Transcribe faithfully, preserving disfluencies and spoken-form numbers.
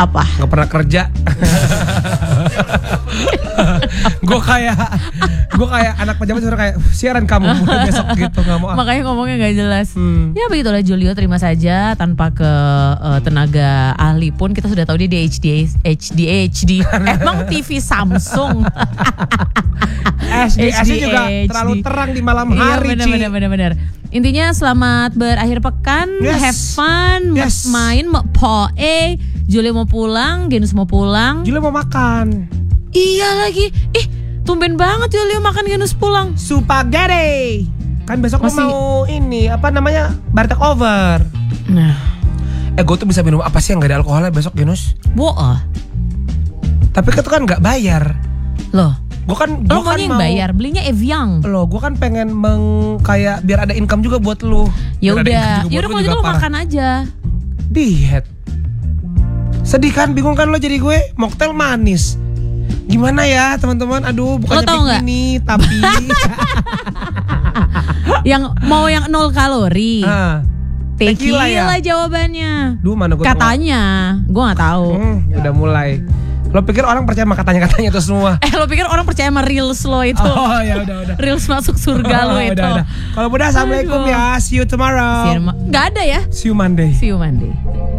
Apa? Gak pernah kerja. Gue kayak gue kayak anak pejabat suruh kayak siaran kamu mulai besok gitu, nggak mau. Makanya ngomongnya nggak jelas. Hmm. Ya begitulah Julio, terima saja tanpa ke uh, tenaga ahli pun kita sudah tahu dia di H D H D H D. Emang T V Samsung. S D S juga terlalu terang di malam hari. Iya benar benar benar. Intinya selamat berakhir pekan, yes. have fun, yes. main, mau poe, Julio mau pulang, Genus mau pulang. Julio mau makan. Iya lagi, ih tumben banget Julio makan Genus pulang. Spaghetti. Kan besok Masih... mau ini apa namanya bar take over. Nah, eh gue tuh bisa minum apa sih yang gak ada alkoholnya besok Genus? Boah. Tapi itu kan gak bayar. Loh. Gue kan, lo gua kan yang mau bayar, belinya Evian. Lo, gue kan pengen meng kayak biar ada income juga buat lo. Ya udah, ya udah kalau gitu lo makan aja. Diet. Sedih kan, bingung kan lo jadi gue mocktail manis. Gimana ya teman-teman? Aduh, bukannya begini tapi yang mau yang nol kalori. Ah, tequila, tequila ya? Jawabannya. Duh, mana gue katanya, gue nggak tahu. Hmm, udah mulai. Lo pikir orang percaya sama katanya-katanya itu semua? Eh lo pikir orang percaya sama reels lo itu? Oh ya udah udah. Reels masuk surga oh, lo itu. Udah, udah. Kalau udah assalamualaikum ya. See you tomorrow. See you ma- Gak ada ya? See you Monday. See you Monday.